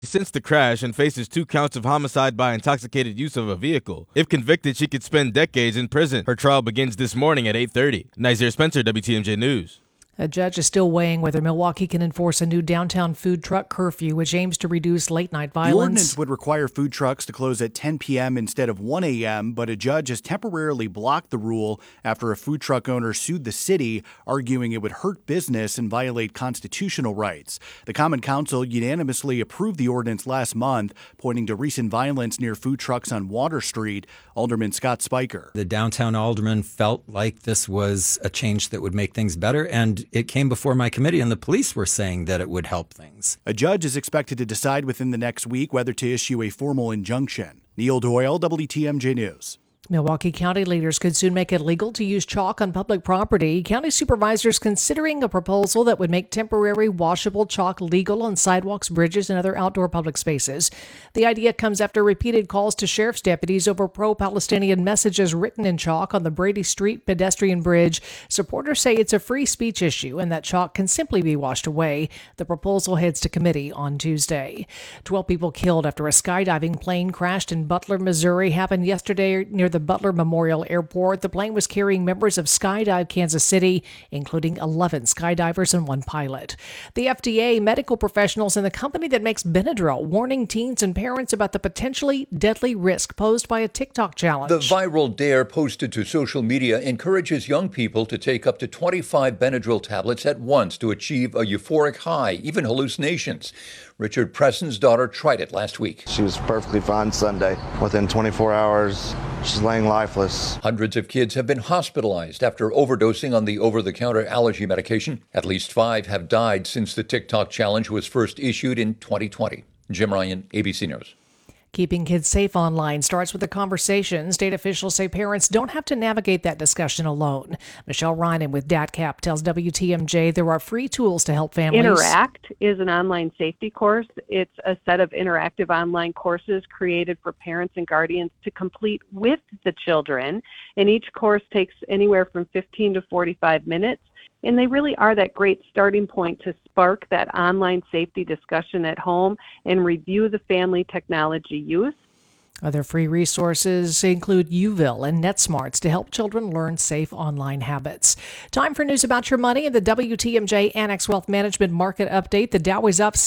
since the crash and faces 2 counts of homicide by intoxicated use of a vehicle. If convicted, she could spend decades in prison. Her trial begins this morning at 8:30. Nazir Spencer, WTMJ News. A judge is still weighing whether Milwaukee can enforce a new downtown food truck curfew, which aims to reduce late-night violence. The ordinance would require food trucks to close at 10 p.m. instead of 1 a.m., but a judge has temporarily blocked the rule after a food truck owner sued the city, arguing it would hurt business and violate constitutional rights. The Common Council unanimously approved the ordinance last month, pointing to recent violence near food trucks on Water Street. Alderman Scott Spiker. The downtown alderman felt like this was a change that would make things better, and it came before my committee, and the police were saying that it would help things. A judge is expected to decide within the next week whether to issue a formal injunction. Neil Doyle, WTMJ News. Milwaukee County leaders could soon make it legal to use chalk on public property. County supervisors considering a proposal that would make temporary washable chalk legal on sidewalks, bridges, and other outdoor public spaces. The idea comes after repeated calls to sheriff's deputies over pro-Palestinian messages written in chalk on the Brady Street pedestrian bridge. Supporters say it's a free speech issue and that chalk can simply be washed away. The proposal heads to committee on Tuesday. 12 people killed after a skydiving plane crashed in Butler, Missouri. Happened yesterday near the Butler Memorial Airport. The plane was carrying members of Skydive Kansas City, including 11 skydivers and 1 pilot. The FDA, medical professionals, and the company that makes Benadryl warning teens and parents about the potentially deadly risk posed by a TikTok challenge. The viral dare posted to social media encourages young people to take up to 25 Benadryl tablets at once to achieve a euphoric high, even hallucinations. Richard Preston's daughter tried it last week. She was perfectly fine Sunday. Within 24 hours, she's laying lifeless. Hundreds of kids have been hospitalized after overdosing on the over-the-counter allergy medication. At least 5 have died since the TikTok challenge was first issued in 2020. Jim Ryan, ABC News. Keeping kids safe online starts with a conversation. State officials say parents don't have to navigate that discussion alone. Michelle Reinen with DATCAP tells WTMJ there are free tools to help families. Interact is an online safety course. It's a set of interactive online courses created for parents and guardians to complete with the children. And each course takes anywhere from 15 to 45 minutes. And they really are that great starting point to spark that online safety discussion at home and review the family technology use. Other free resources include Uville and NetSmarts to help children learn safe online habits. Time for news about your money and the WTMJ Annex Wealth Management Market Update. The Dow is up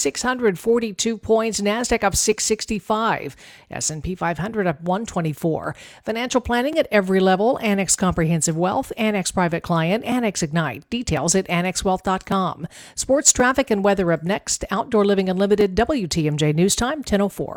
642 points, NASDAQ up 665, S&P 500 up 124. Financial planning at every level, Annex Comprehensive Wealth, Annex Private Client, Annex Ignite. Details at annexwealth.com. Sports, traffic, and weather up next. Outdoor Living Unlimited, WTMJ News Time, 10:04.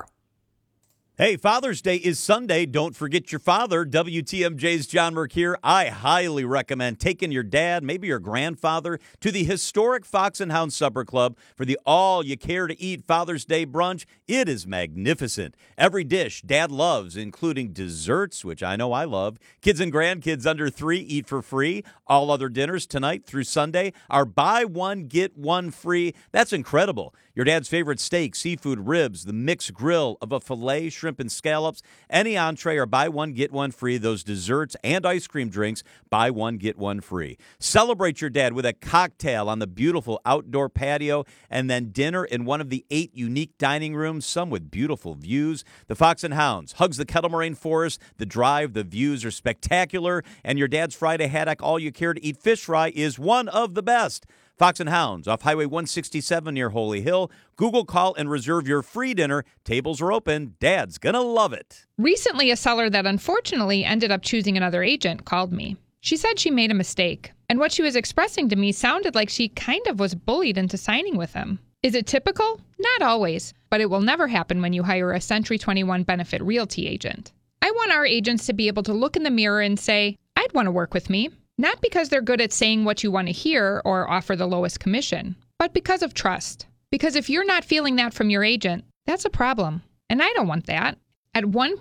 Hey, Father's Day is Sunday. Don't forget your father. WTMJ's John Merck here. I highly recommend taking your dad, maybe your grandfather, to the historic Fox and Hound Supper Club for the all-you-care-to-eat Father's Day brunch. It is magnificent. Every dish Dad loves, including desserts, which I know I love. Kids and grandkids under 3 eat for free. All other dinners tonight through Sunday are buy one, get one free. That's incredible. Your dad's favorite steak, seafood, ribs, the mixed grill of a filet, shrimp, and scallops. Any entree are buy one, get one free. Those desserts and ice cream drinks, buy one, get one free. Celebrate your dad with a cocktail on the beautiful outdoor patio and then dinner in one of the 8 unique dining rooms, some with beautiful views. The Fox and Hounds hugs the Kettle Moraine Forest. The drive, the views are spectacular. And your dad's Friday haddock, all you care to eat fish fry, is one of the best. Fox and Hounds off Highway 167 near Holy Hill. Google, call, and reserve your free dinner. Tables are open. Dad's gonna love it. Recently, a seller that unfortunately ended up choosing another agent called me. She said she made a mistake, and what she was expressing to me sounded like she kind of was bullied into signing with him. Is it typical? Not always, but it will never happen when you hire a Century 21 Benefit Realty agent. I want our agents to be able to look in the mirror and say, I'd want to work with me. Not because they're good at saying what you want to hear or offer the lowest commission, but because of trust. Because if you're not feeling that from your agent, that's a problem. And I don't want that. At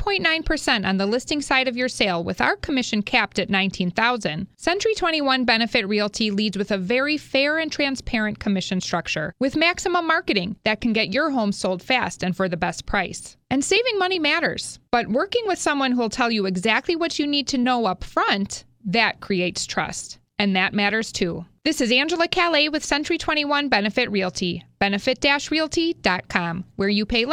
1.9% on the listing side of your sale with our commission capped at $19,000, Century 21 Benefit Realty leads with a very fair and transparent commission structure with maximum marketing that can get your home sold fast and for the best price. And saving money matters, but working with someone who will tell you exactly what you need to know up front, that creates trust. And that matters too. This is Angela Calais with Century 21 Benefit Realty. Benefit-realty.com, where you pay less